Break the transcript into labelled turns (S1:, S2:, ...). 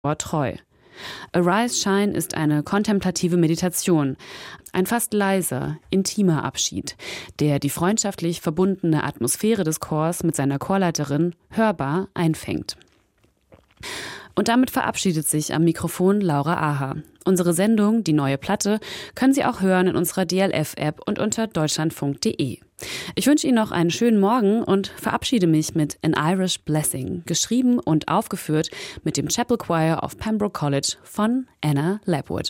S1: treu. Arise Shine ist eine kontemplative Meditation, ein fast leiser, intimer Abschied, der die freundschaftlich verbundene Atmosphäre des Chors mit seiner Chorleiterin hörbar einfängt. Und damit verabschiedet sich am Mikrofon Laura Aha. Unsere Sendung, die neue Platte, können Sie auch hören in unserer DLF-App und unter deutschlandfunk.de. Ich wünsche Ihnen noch einen schönen Morgen und verabschiede mich mit An Irish Blessing, geschrieben und aufgeführt mit dem Chapel Choir of Pembroke College von Anna Lapwood.